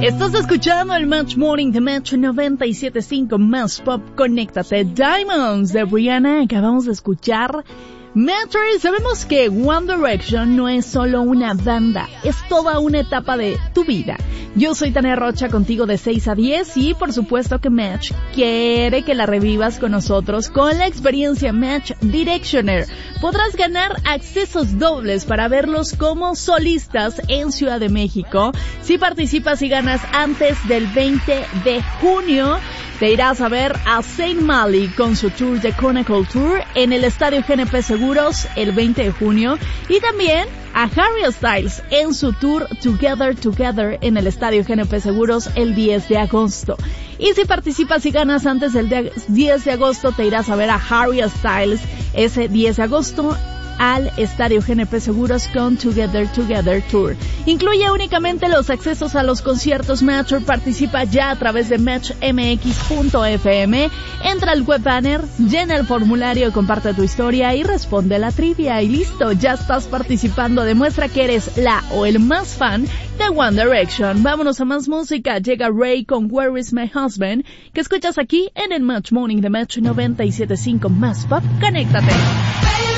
Estás escuchando el Match Morning de Match 97.5 Más Pop. Conéctate. Diamonds de Rihanna. Acabamos de escuchar. Matter. Sabemos que One Direction no es solo una banda, es toda una etapa de tu vida. Yo soy Tania Rocha, contigo de 6 a 10 y por supuesto que Match quiere que la revivas con nosotros con la experiencia Match Directioner. Podrás ganar accesos dobles para verlos como solistas en Ciudad de México. Si participas y ganas antes del 20 de junio, te irás a ver a Saint Malik con su tour de Chronicle Tour en el Estadio GNP Seguros el 20 de junio y también a Harry Styles en su tour Together Together en el Estadio GNP Seguros el 10 de agosto. Y si participas y ganas antes del 10 de agosto, te irás a ver a Harry Styles ese 10 de agosto al Estadio GNP Seguros con Together Together Tour. Incluye únicamente los accesos a los conciertos Match. Participa ya a través de matchmx.fm. Entra al web banner, llena el formulario, comparte tu historia y responde la trivia. Y listo, ya estás participando. Demuestra que eres la o el más fan de One Direction. Vámonos a más música. Llega Ray con Where Is My Husband, que escuchas aquí en el Match Morning de Match 97.5 Más Pop. Conéctate.